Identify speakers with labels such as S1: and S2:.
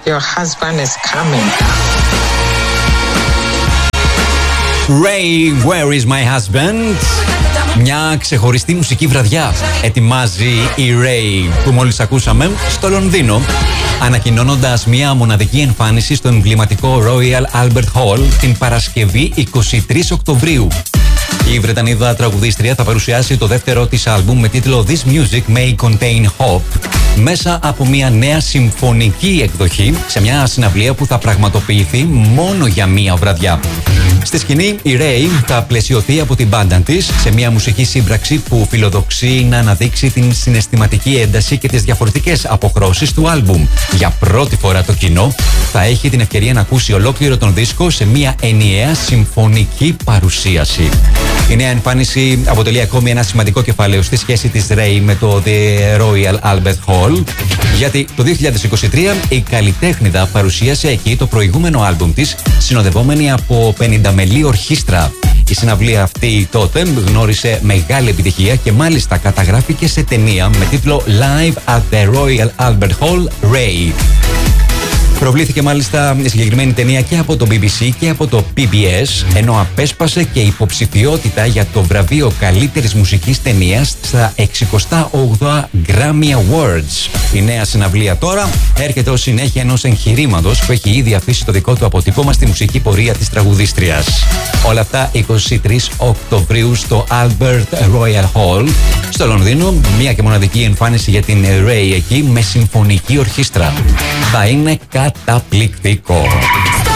S1: Your husband is coming.
S2: Ray, where is my husband? Μια ξεχωριστή μουσική βραδιά ετοιμάζει η Ray που μόλις ακούσαμε στο Λονδίνο, ανακοινώνοντας μια μοναδική εμφάνιση στο εμβληματικό Royal Albert Hall την Παρασκευή 23 Οκτωβρίου. Η Βρετανίδα τραγουδίστρια θα παρουσιάσει το δεύτερο της άλμπουμ με τίτλο This Music May Contain Hope μέσα από μια νέα συμφωνική εκδοχή σε μια συναυλία που θα πραγματοποιηθεί μόνο για μία βραδιά. Στη σκηνή η Ray θα πλαισιωθεί από την μπάντα της σε μια μουσική σύμπραξη που φιλοδοξεί να αναδείξει την συναισθηματική ένταση και τις διαφορετικές αποχρώσεις του άλμπουμ. Για πρώτη φορά το κοινό θα έχει την ευκαιρία να ακούσει ολόκληρο τον δίσκο σε μια ενιαία συμφωνική παρουσίαση. Η νέα εμφάνιση αποτελεί ακόμη ένα σημαντικό κεφάλαιο στη σχέση της Ray με το The Royal Albert Hall, γιατί το 2023 η καλλιτέχνηδα παρουσίασε εκεί το προηγούμενο άλμπουμ της, συνοδευόμενη από 50 μελή ορχήστρα. Η συναυλία αυτή τότε γνώρισε μεγάλη επιτυχία και μάλιστα καταγράφηκε σε ταινία με τίτλο Live at the Royal Albert Hall, Ray. Προβλήθηκε μάλιστα η συγκεκριμένη ταινία και από το BBC και από το PBS, ενώ απέσπασε και υποψηφιότητα για το βραβείο καλύτερης μουσικής ταινίας στα 68 Grammy Awards. Η νέα συναυλία τώρα έρχεται ως συνέχεια ενός εγχειρήματος που έχει ήδη αφήσει το δικό του αποτύπωμα στη μουσική πορεία της τραγουδίστριας. Όλα αυτά 23 Οκτωβρίου στο Albert Royal Hall στο Λονδίνο, μία και μοναδική εμφάνιση για την Ray εκεί με συμφωνική ορχήστρα. Θα είναι καταπληκτικό.